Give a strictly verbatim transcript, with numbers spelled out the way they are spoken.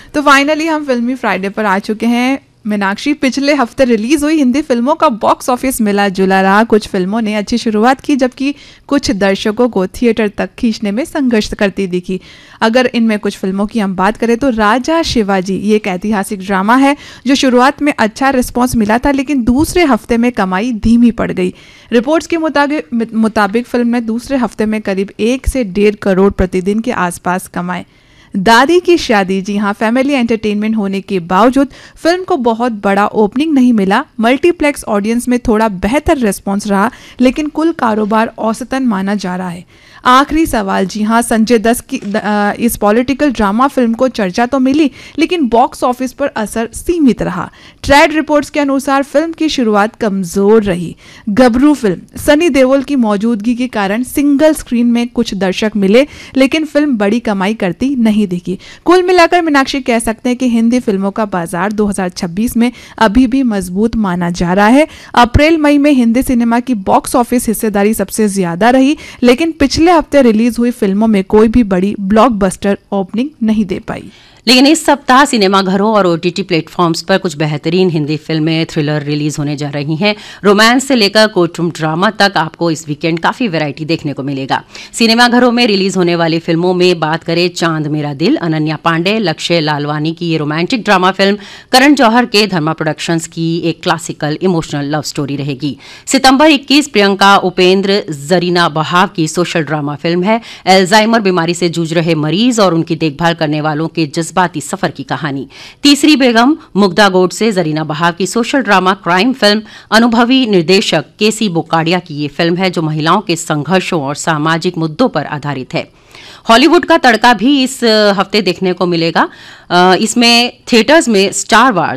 तो फाइनली हम फिल्मी फ्राइडे पर आ चुके हैं। मीनाक्षी, पिछले हफ्ते रिलीज हुई हिंदी फिल्मों का बॉक्स ऑफिस मिला जुला रहा। कुछ फिल्मों ने अच्छी शुरुआत की जबकि कुछ दर्शकों को थिएटर तक खींचने में संघर्ष करती दिखी। अगर इनमें कुछ फिल्मों की हम बात करें तो राजा शिवाजी ये एक ऐतिहासिक ड्रामा है जो शुरुआत में अच्छा रिस्पॉन्स मिला था लेकिन दूसरे हफ्ते में कमाई धीमी पड़ गई। रिपोर्ट्स के मुताबिक मुताबिक फिल्म ने दूसरे हफ्ते में करीब एक से डेढ़ करोड़ प्रतिदिन के आसपास कमाए। दादी की शादी, जी हाँ, फैमिली एंटरटेनमेंट होने के बावजूद फिल्म को बहुत बड़ा ओपनिंग नहीं मिला। मल्टीप्लेक्स ऑडियंस में थोड़ा बेहतर रिस्पॉन्स रहा लेकिन कुल कारोबार औसतन माना जा रहा है। आखिरी सवाल, जी हाँ, संजय दत्त की आ, इस पॉलिटिकल ड्रामा फिल्म को चर्चा तो मिली लेकिन बॉक्स ऑफिस पर असर सीमित रहा। ट्रेड रिपोर्ट्स के अनुसार फिल्म की शुरुआत कमजोर रही। गबरू फिल्म, सनी देओल की मौजूदगी के कारण सिंगल स्क्रीन में कुछ दर्शक मिले लेकिन फिल्म बड़ी कमाई करती नहीं दिखी। कुल मिलाकर मीनाक्षी कह सकते हैं कि हिंदी फिल्मों का बाजार दो हज़ार छब्बीस में अभी भी मजबूत माना जा रहा है। अप्रैल मई में हिंदी सिनेमा की बॉक्स ऑफिस हिस्सेदारी सबसे ज्यादा रही लेकिन पिछले हफ्ते रिलीज हुई फिल्मों में कोई भी बड़ी ब्लॉकबस्टर ओपनिंग नहीं दे पाई। लेकिन इस सप्ताह सिनेमाघरों और ओटीटी प्लेटफॉर्म्स पर कुछ बेहतरीन हिंदी फिल्में, थ्रिलर रिलीज होने जा रही हैं। रोमांस से लेकर कोर्टरूम ड्रामा तक आपको इस वीकेंड काफी वैरायटी देखने को मिलेगा। सिनेमाघरों में रिलीज होने वाली फिल्मों में बात करें चांद मेरा दिल, अनन्या पांडे, लक्ष्य लालवानी की ये romantic drama film Karan Johar के धर्मा प्रोडक्शंस की एक क्लासिकल इमोशनल लव स्टोरी रहेगी। सितंबर इक्कीस प्रियंका उपेंद्र जरीना बहाव की सोशल ड्रामा फिल्म है। एल्जाइमर बीमारी से जूझ रहे मरीज और उनकी देखभाल करने वालों के जज्बाती सफर की कहानी। तीसरी बेगम मुग्धा गोडसे जरीना बहाव की सोशल ड्रामा क्राइम फिल्म। अनुभवी निर्देशक केसी बोकाडिया की ये फिल्म है जो महिलाओं के संघर्षों और सामाजिक मुद्दों पर आधारित है। हॉलीवुड का तड़का भी इस हफ्ते देखने को मिलेगा। इसमें थिएटर्स में स्टार वार्स